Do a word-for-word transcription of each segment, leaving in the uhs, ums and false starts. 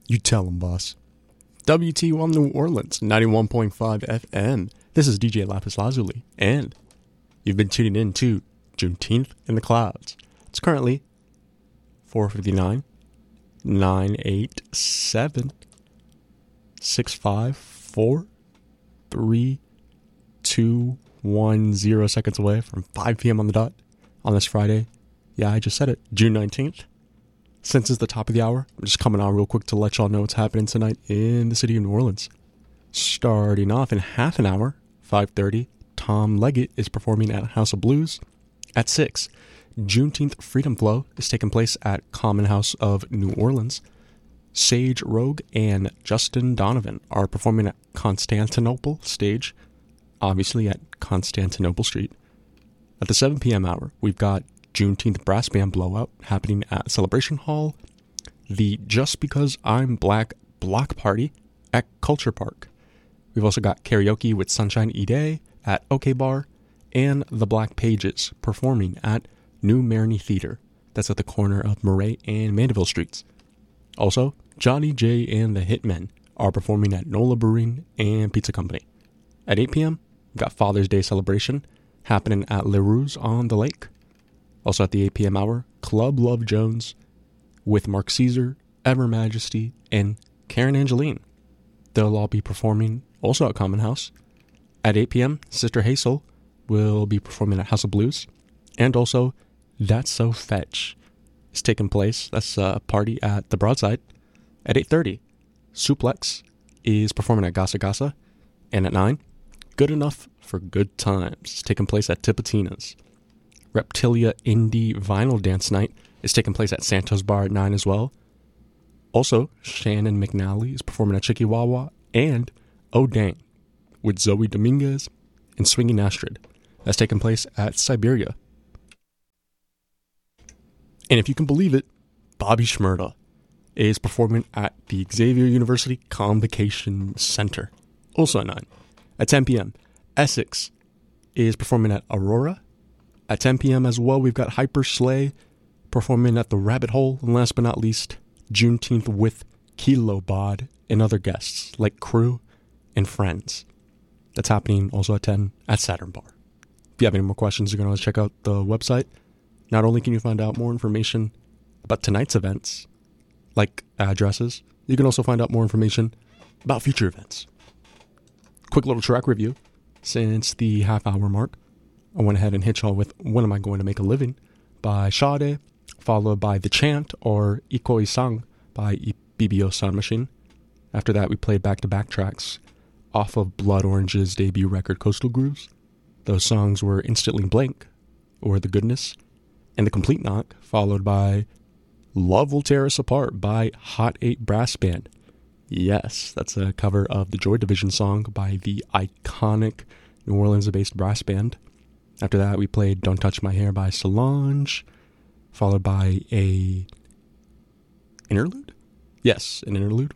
You tell 'em, boss. W T one New Orleans, ninety-one point five F M. This is D J Lapis Lazuli, and you've been tuning in to Juneteenth in the Clouds. It's currently four fifty-nine, nine eight seven, six five four, three two one zero seconds away from five p.m. on the dot on this Friday. Yeah, I just said it, June nineteenth. Since it's the top of the hour, I'm just coming on real quick to let y'all know what's happening tonight in the city of New Orleans. Starting off in half an hour, five thirty, Tom Leggett is performing at House of Blues. At six, Juneteenth Freedom Flow is taking place at Common House of New Orleans. Sage Rogue and Justin Donovan are performing at Constantinople Stage, obviously at Constantinople Street. At the seven p.m. hour, we've got Juneteenth Brass Band Blowout happening at Celebration Hall, the Just Because I'm Black Block Party at Culture Park. We've also got karaoke with Sunshine E-Day at OK Bar, and the Black Pages performing at New Marigny Theater. That's at the corner of Murray and Mandeville Streets. Also, Johnny J and the Hitmen are performing at Nola Brewing and Pizza Company. At eight p.m., we've got Father's Day celebration happening at Le Rouge on the Lake. Also at the eight p.m. hour, Club Love Jones with Mark Caesar, Ever Majesty, and Karen Angeline. They'll all be performing also at Common House. At eight p.m., Sister Hazel will be performing at House of Blues. And also, That's So Fetch is taking place. That's a party at the Broadside. At eight thirty, Suplex is performing at Gasa Gasa. And at nine, Good Enough for Good Times is taking place at Tipitina's. Reptilia Indie Vinyl Dance Night is taking place at Santos Bar at nine as well. Also, Shannon McNally is performing at Chikiwawa, and Oh Dang with Zoe Dominguez and Swinging Astrid. That's taking place at Siberia. And if you can believe it, Bobby Shmurda is performing at the Xavier University Convocation Center, also at nine. At ten p.m., Essex is performing at Aurora. At ten p.m. as well, we've got Hyper Slay performing at the Rabbit Hole. And last but not least, Juneteenth with Kilo Bod and other guests like Crew and Friends. That's happening also at ten at Saturn Bar. If you have any more questions, you can always check out the website. Not only can you find out more information about tonight's events, like addresses, you can also find out more information about future events. Quick little track review. Since the half hour mark, I went ahead and hit y'all with When Am I Going to Make a Living by Sade, followed by The Chant or Ikoi Sang by B B O Sound Machine. After that, we played back-to-back tracks off of Blood Orange's debut record, Coastal Grooves. Those songs were Instantly Blank, or The Goodness, and The Complete Knock, followed by Love Will Tear Us Apart by Hot eight Brass Band. Yes, that's a cover of the Joy Division song by the iconic New Orleans-based brass band. After that, we played Don't Touch My Hair by Solange, followed by a interlude? Yes, an interlude.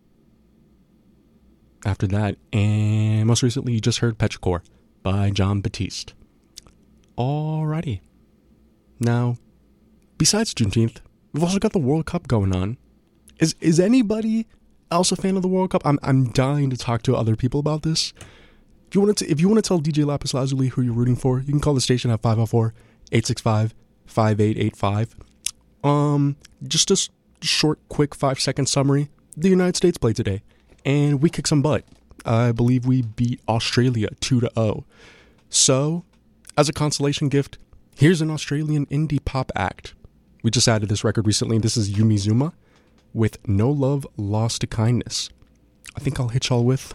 After that, and most recently, you just heard Petrichor by John Batiste. Alrighty. Now, besides Juneteenth, we've also got the World Cup going on. Is is anybody else a fan of the World Cup? I'm I'm dying to talk to other people about this. If you want to, if you want to tell D J Lapis Lazuli who you're rooting for, you can call the station at five oh four, eight six five, five eight eight five. Um, just a s- short, quick five-second summary. The United States played today, and we kicked some butt. I believe we beat Australia two to oh. So, as a consolation gift, here's an Australian indie pop act. We just added this record recently. This is Yumi Zuma with No Love Lost to Kindness. I think I'll hit y'all with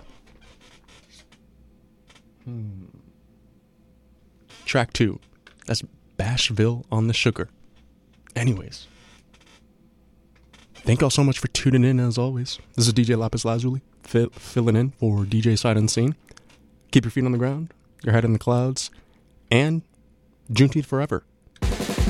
Hmm. track two. That's Bashville on the Sugar. Anyways, thank y'all so much for tuning in as always. This is D J Lapis Lazuli, fill, filling in for D J Sight Unseen. Keep your feet on the ground, your head in the clouds, and Juneteenth forever.